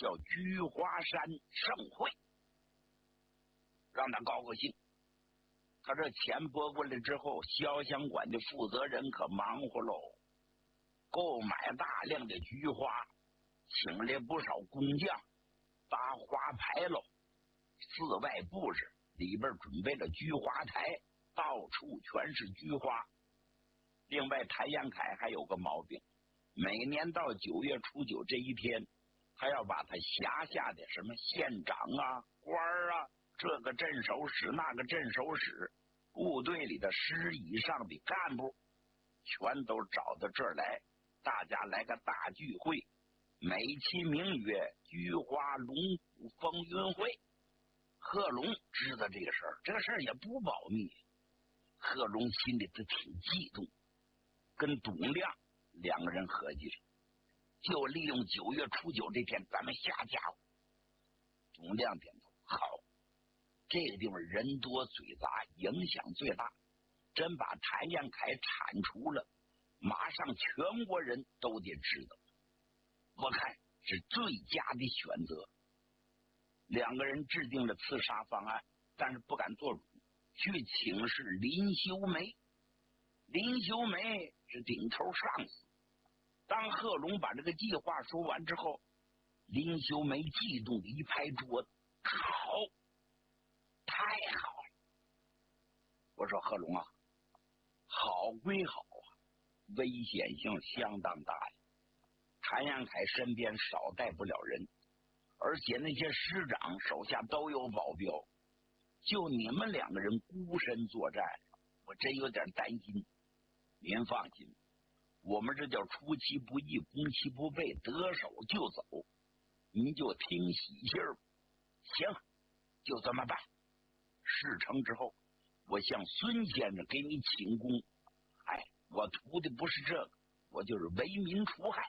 叫菊花山盛会，让他高兴。他这钱拨过来之后，潇湘馆的负责人可忙活喽，购买大量的菊花，请来不少工匠搭花牌喽，四外布置，里边准备了菊花台，到处全是菊花。另外谭延闿还有个毛病，每年到9月初9这一天，他要把他辖下的什么县长啊、官啊，这个镇守使那个镇守使，部队里的10以上的干部全都找到这儿来，大家来个大聚会，美其名曰菊花龙虎风云会。贺龙知道这个事儿，这个事儿也不保密，贺龙心里头挺激动，跟董亮2个人合计着，就利用9月初9这天咱们下家伙。董亮点头，好，这个地方人多嘴杂，影响最大，真把谭延闿铲除了，马上全国人都得知道，我看是最佳的选择。2个人制定了刺杀方案，但是不敢做主，去请示林修梅。林修梅是顶头上司。当贺龙把这个计划说完之后，林修梅激动的一拍桌子，好，太好了。我说贺龙啊，好归好啊，危险性相当大呀。谭延闿身边少带不了人，而且那些师长手下都有保镖，就你们2个人孤身作战，我真有点担心。您放心，我们这叫出其不意，攻其不备，得手就走，您就听喜信儿。行，就这么办。事成之后，我向孙先生给你请功。哎，我图的不是这个，我就是为民除害。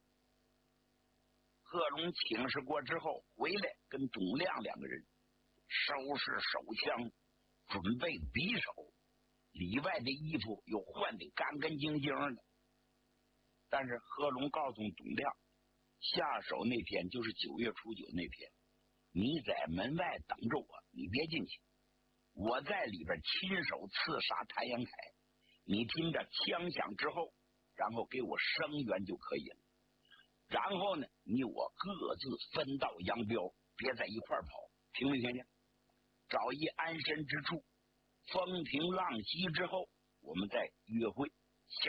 贺龙请示过之后回来，跟董亮2个人收拾手枪，准备匕首，里外的衣服又换得干干净净的。但是贺龙告诉董亮，下手那天就是9月初9那天，你在门外等着我，你别进去，我在里边亲手刺杀谭延闿，你听着枪响之后，然后给我声援就可以了。然后呢，你我各自分道扬镳，别在一块儿跑，听没听见？找一安身之处，风平浪息之后，我们再约会。行，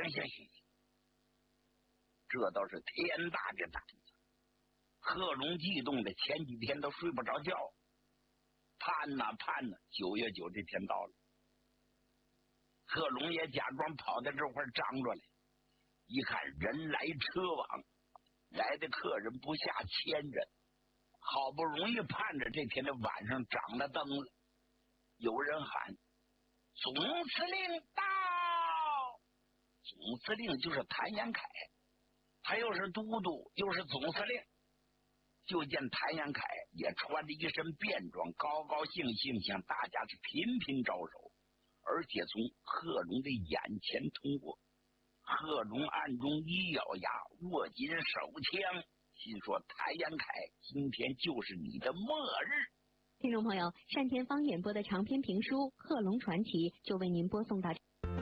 这倒是天大的胆子。贺龙激动的前几天都睡不着觉，盼呐9月9这天到了。贺龙也假装跑到这块张罗来，一看人来车往，来的客人不下1000人，好不容易盼着这天的晚上长了灯了，有人喊总司令到。总司令就是谭延闿，他又是都督又是总司令。就见谭延闿也穿着一身便装，高高兴兴向大家是频频招手，而且从贺龙的眼前通过。贺龙暗中一咬牙，握紧手枪，心说谭延闿，今天就是你的末日。 听众朋友，单田芳演播的长篇评书《贺龙传奇》就为您播送到。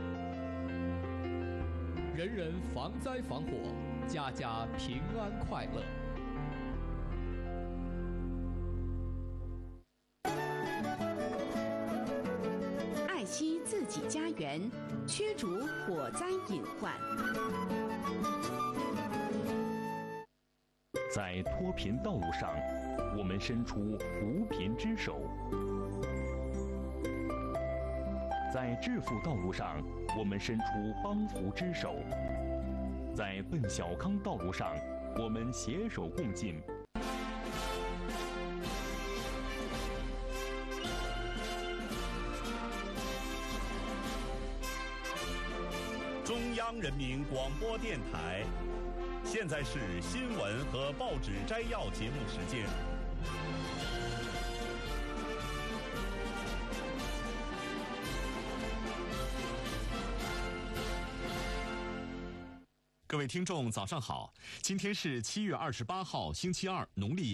人人防灾防火，家家平安快乐。 爱惜自己家园，驱逐火灾隐患。 在脱贫道路上，我们伸出扶贫之手；在致富道路上，我们伸出帮扶之手；在奔小康道路上，我们携手共进。 中央人民广播电台，现在是新闻和报纸摘要节目时间。各位听众，早上好！今天是7月28号，星期二，农历